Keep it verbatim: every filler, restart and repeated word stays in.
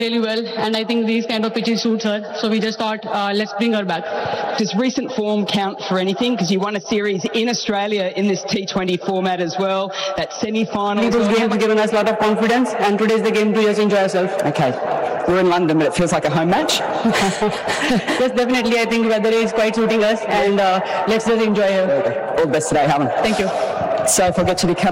really well, and I think these kind of pitches suits her. So we just thought, uh, let's bring her back. Does recent form count for anything? Because you won a series in Australia in this T twenty format as well. That semi-final. Those games have given us a lot of confidence, and today's the game to just enjoy ourselves. Okay. We're in London, but it feels like a home match. Yes, definitely. I think weather is quite suiting us, and uh, let's just enjoy it. All the best today, Helen. Thank you. So if I get you to come